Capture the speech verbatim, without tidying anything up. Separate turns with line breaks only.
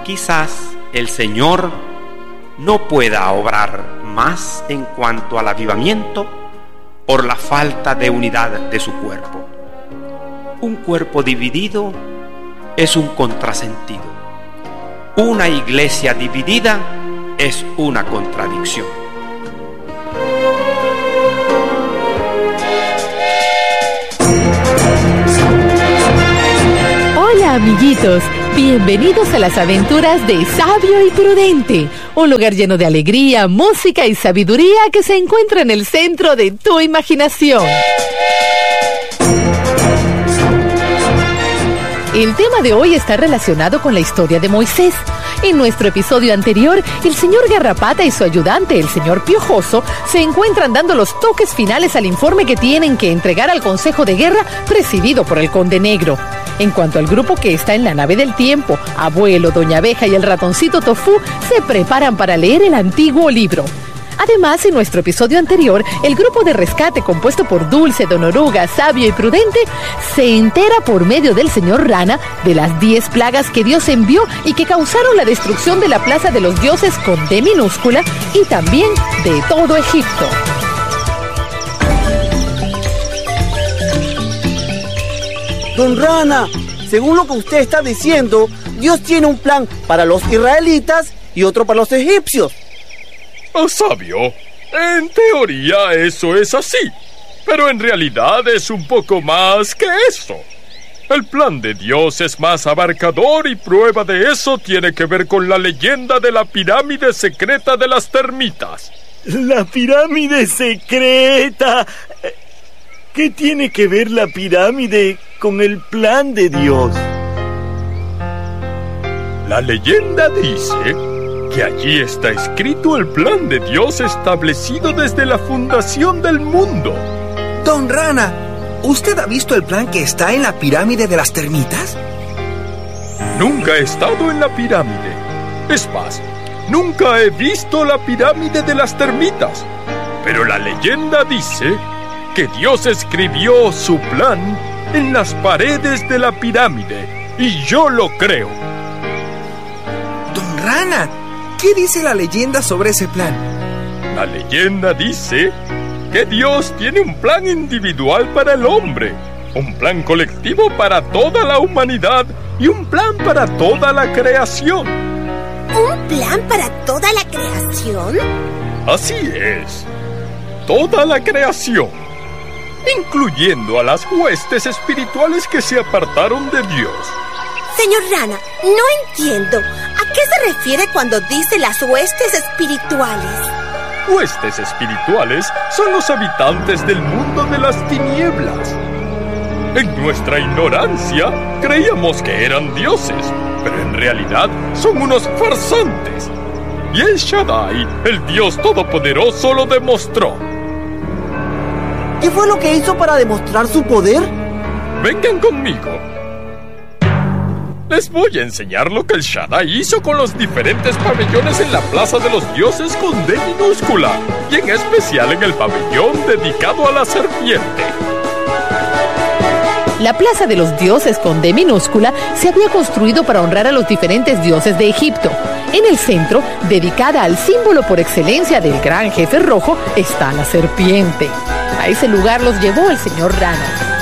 Quizás el Señor no pueda obrar más en cuanto al avivamiento por la falta de unidad de su cuerpo. Un cuerpo dividido es un contrasentido. Una iglesia dividida es una contradicción.
Hola amiguitos, bienvenidos a las aventuras de Sabio y Prudente, un lugar lleno de alegría, música y sabiduría que se encuentra en el centro de tu imaginación. El tema de hoy está relacionado con la historia de Moisés. En nuestro episodio anterior, el señor Garrapata y su ayudante, el señor Piojoso, se encuentran dando los toques finales al informe que tienen que entregar al Consejo de Guerra presidido por el Conde Negro. En cuanto al grupo que está en la nave del tiempo, Abuelo, Doña Abeja y el ratoncito Tofú se preparan para leer el antiguo libro. Además, en nuestro episodio anterior, el grupo de rescate compuesto por Dulce, Don Oruga, Sabio y Prudente se entera por medio del señor Rana de las diez plagas que Dios envió y que causaron la destrucción de la Plaza de los Dioses con D minúscula y también de todo Egipto.
Don Rana, según lo que usted está diciendo, Dios tiene un plan para los israelitas y otro para los egipcios.
Oh, Sabio, en teoría eso es así, pero en realidad es un poco más que eso. El plan de Dios es más abarcador y prueba de eso tiene que ver con la leyenda de la pirámide secreta de las termitas.
¡La pirámide secreta! ¿Qué tiene que ver la pirámide con el plan de Dios?
La leyenda dice que allí está escrito el plan de Dios establecido desde la fundación del mundo.
Don Rana, ¿usted ha visto el plan que está en la pirámide de las termitas?
Nunca he estado en la pirámide. Es más, nunca he visto la pirámide de las termitas. Pero la leyenda dice que Dios escribió su plan en las paredes de la pirámide, y yo lo creo.
Don Rana, ¿qué dice la leyenda sobre ese plan?
La leyenda dice que Dios tiene un plan individual para el hombre, un plan colectivo para toda la humanidad y un plan para toda la creación.
¿Un plan para toda la creación?
Así es, toda la creación, incluyendo a las huestes espirituales que se apartaron de Dios.
Señor Rana, no entiendo. ¿A qué se refiere cuando dice las huestes espirituales?
Huestes espirituales son los habitantes del mundo de las tinieblas. En nuestra ignorancia, creíamos que eran dioses, pero en realidad son unos farsantes. Y el Shaddai, el Dios Todopoderoso, lo demostró.
¿Qué fue lo que hizo para demostrar su poder?
Vengan conmigo. Les voy a enseñar lo que el Shaddai hizo con los diferentes pabellones en la Plaza de los Dioses con D minúscula, y en especial en el pabellón dedicado a la serpiente.
La Plaza de los Dioses con D minúscula se había construido para honrar a los diferentes dioses de Egipto. En el centro, dedicada al símbolo por excelencia del gran jefe rojo, está la serpiente. A ese lugar los llevó el señor Rana.